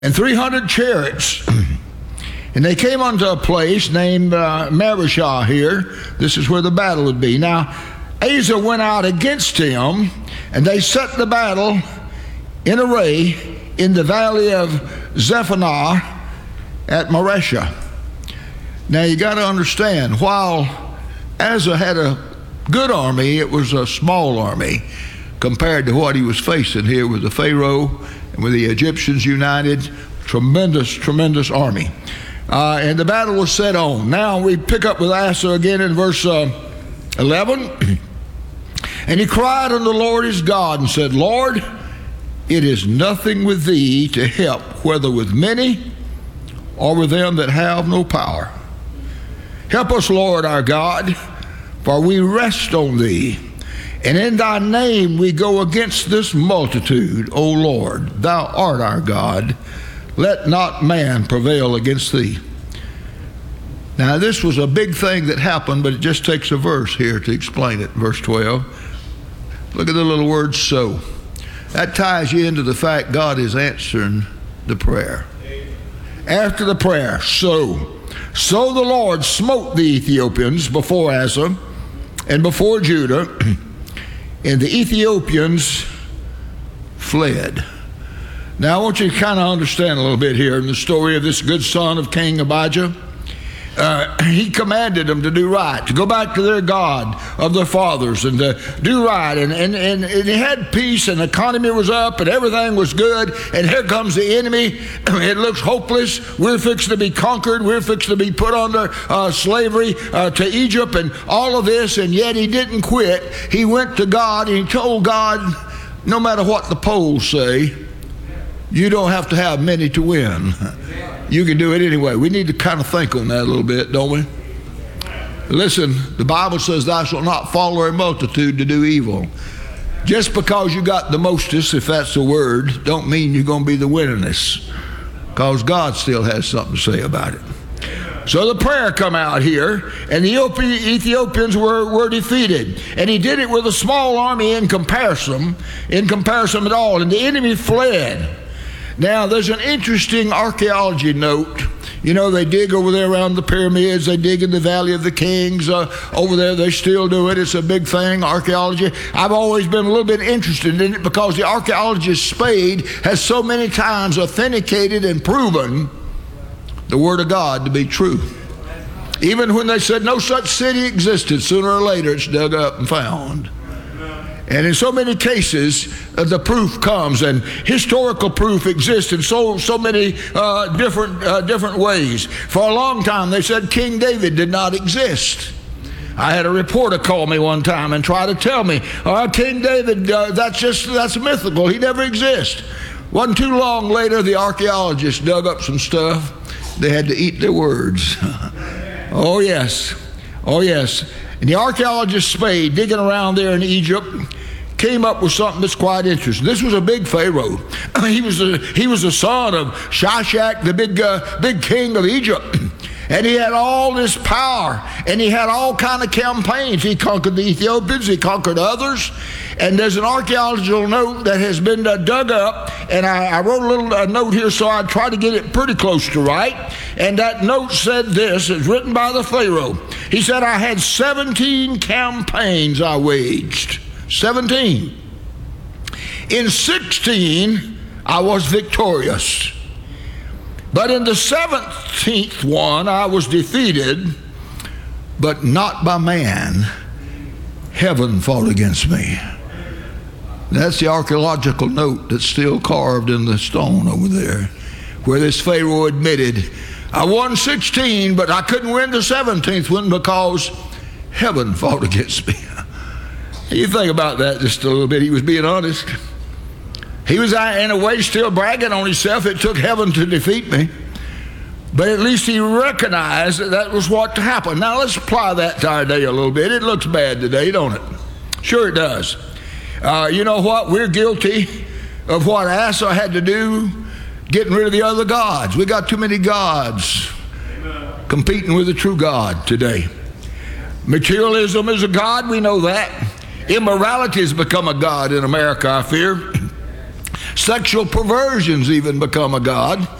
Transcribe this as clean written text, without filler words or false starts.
and 300 chariots. And they came unto a place named Marishah here. This is where the battle would be. Now, Asa went out against him, and they set the battle in array in the valley of Zephaniah at Mareshah. Now, you got to understand, while Asa had a good army, it was a small army compared to what he was facing here with the Pharaoh and with the Egyptians united. Tremendous army. And the battle was set on. Now we pick up with Asa again in verse 11. And he cried unto the Lord his God and said, Lord, it is nothing with thee to help, whether with many or with them that have no power. Help us, Lord our God, for we rest on thee. And in thy name we go against this multitude, O Lord. Thou art our God. Let not man prevail against thee. Now this was a big thing that happened, but it just takes a verse here to explain it. Verse 12. Look at the little word so. That ties you into the fact God is answering the prayer. After the prayer, so the Lord smote the Ethiopians before Asa and before Judah, and the Ethiopians fled. Now, I want you to kind of understand a little bit here in the story of this good son of King Abijah. He commanded them to do right, to go back to their God of their fathers and to do right. And he had peace, and the economy was up, and everything was good. And here comes the enemy. It looks hopeless. We're fixing to be conquered. We're fixing to be put under slavery to Egypt and all of this. And yet he didn't quit. He went to God and he told God, no matter what the polls say, you don't have to have many to win. You can do it anyway. We need to kind of think on that a little bit, don't we? Listen, the Bible says thou shalt not follow a multitude to do evil. Just because you got the mostest, if that's the word, don't mean you're going to be the winningest, because God still has something to say about it. So the prayer come out here, and the Ethiopians were defeated. And he did it with a small army in comparison at all. And the enemy fled. Now, there's an interesting archaeology note. You know, they dig over there around the pyramids. They dig in the Valley of the Kings. Over there, they still do it. It's a big thing, archaeology. I've always been a little bit interested in it because the archaeologist Spade has so many times authenticated and proven the Word of God to be true. Even when they said no such city existed, sooner or later it's dug up and found. And in so many cases, the proof comes, and historical proof exists in so many different ways. For a long time, they said King David did not exist. I had a reporter call me one time and try to tell me, King David, that's mythical. He never exists. Wasn't too long later, the archaeologists dug up some stuff. They had to eat their words. Oh, yes. And the archaeologist Spade, digging around there in Egypt, came up with something that's quite interesting. This was a big pharaoh. He was the son of Shishak, the big king of Egypt. And he had all this power, and he had all kind of campaigns. He conquered the Ethiopians, he conquered others. And there's an archaeological note that has been dug up, and I wrote a little note here, so I tried to get it pretty close to right. And that note said this, it's written by the Pharaoh. He said, I had 17 campaigns I waged. 17. In 16, I was victorious. But in the 17th one, I was defeated, but not by man. Heaven fought against me. That's the archaeological note that's still carved in the stone over there, where this Pharaoh admitted, I won 16, but I couldn't win the 17th one because heaven fought against me. You think about that just a little bit. He was being honest. He was, in a way, still bragging on himself. It took heaven to defeat me. But at least he recognized that was what happened. Now, let's apply that to our day a little bit. It looks bad today, don't it? Sure it does. You know what? We're guilty of what Asa had to do, getting rid of the other gods. We got too many gods competing with the true God today. Materialism is a god, we know that. Immorality has become a god in America, I fear. Sexual perversions even become a god.